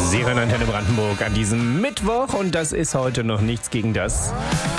Sie hören Antenne Brandenburg an diesem Mittwoch und das ist heute noch nichts gegen das,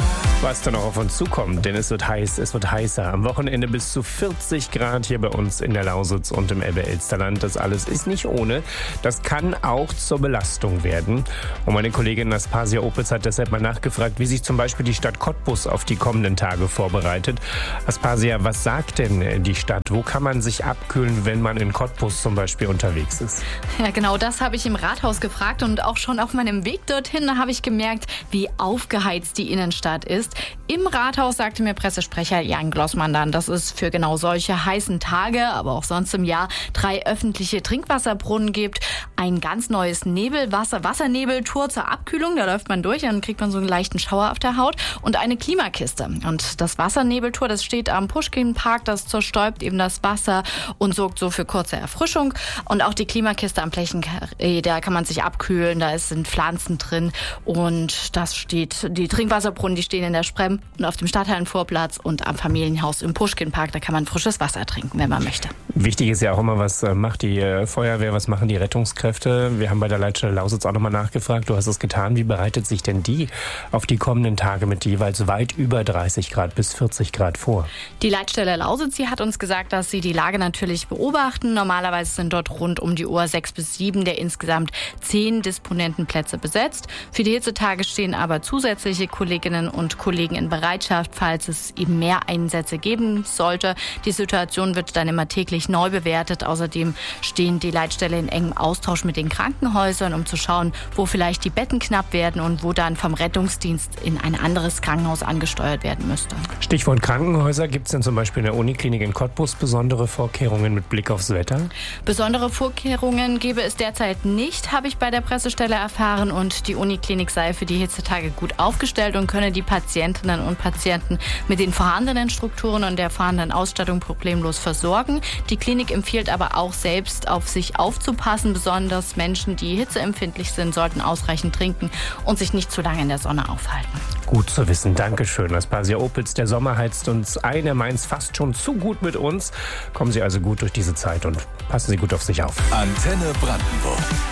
was da noch auf uns zukommt, denn es wird heiß, es wird heißer. Am Wochenende bis zu 40 Grad hier bei uns in der Lausitz und im Elbe-Elsterland. Das alles ist nicht ohne. Das kann auch zur Belastung werden. Und meine Kollegin Aspasia Opitz hat deshalb mal nachgefragt, wie sich zum Beispiel die Stadt Cottbus auf die kommenden Tage vorbereitet. Aspasia, was sagt denn die Stadt? Wo kann man sich abkühlen, wenn man in Cottbus zum Beispiel unterwegs ist? Ja, genau das habe ich im Rathaus gefragt und auch schon auf meinem Weg dorthin habe ich gemerkt, wie aufgeheizt die Innenstadt ist. Im Rathaus sagte mir Pressesprecher Jan Glossmann dann, dass es für genau solche heißen Tage, aber auch sonst im Jahr 3 öffentliche Trinkwasserbrunnen gibt, ein ganz neues Wassernebeltour zur Abkühlung, da läuft man durch, dann kriegt man so einen leichten Schauer auf der Haut und eine Klimakiste. Und das Wassernebeltour, das steht am Puschkin-Park, das zerstäubt eben das Wasser und sorgt so für kurze Erfrischung. Und auch die Klimakiste am Plechenkarree, da kann man sich abkühlen, da sind Pflanzen drin und die Trinkwasserbrunnen, die stehen in der Sprem und auf dem Stadthallenvorplatz und am Familienhaus im Puschkin-Park, da kann man frisches Wasser trinken, wenn man möchte. Wichtig ist ja auch immer, was macht die Feuerwehr, was machen die Rettungskräfte? Wir haben bei der Leitstelle Lausitz auch nochmal nachgefragt, du hast es getan. Wie bereitet sich denn die auf die kommenden Tage mit jeweils weit über 30 Grad bis 40 Grad vor? Die Leitstelle Lausitz, die hat uns gesagt, dass sie die Lage natürlich beobachten. Normalerweise sind dort rund um die Uhr 6 bis 7 der insgesamt 10 Disponentenplätze besetzt. Für die Hitzetage stehen aber zusätzliche Kolleginnen und Kollegen in Bereitschaft, falls es eben mehr Einsätze geben sollte. Die Situation wird dann immer täglich neu bewertet. Außerdem stehen die Leitstelle in engem Austausch mit den Krankenhäusern, um zu schauen, wo vielleicht die Betten knapp werden und wo dann vom Rettungsdienst in ein anderes Krankenhaus angesteuert werden müsste. Stichwort Krankenhäuser. Gibt es denn zum Beispiel in der Uniklinik in Cottbus besondere Vorkehrungen mit Blick aufs Wetter? Besondere Vorkehrungen gäbe es derzeit nicht, habe ich bei der Pressestelle erfahren. Und die Uniklinik sei für die Hitzetage gut aufgestellt und könne die Patientinnen und Patienten mit den vorhandenen Strukturen und der vorhandenen Ausstattung problemlos versorgen. Die Klinik empfiehlt aber auch selbst auf sich aufzupassen. Besonders Menschen, die hitzeempfindlich sind, sollten ausreichend trinken und sich nicht zu lange in der Sonne aufhalten. Gut zu wissen. Dankeschön, Aspasia Opitz. Der Sommer heizt uns ein. Er meint es fast schon zu gut mit uns. Kommen Sie also gut durch diese Zeit und passen Sie gut auf sich auf. Antenne Brandenburg.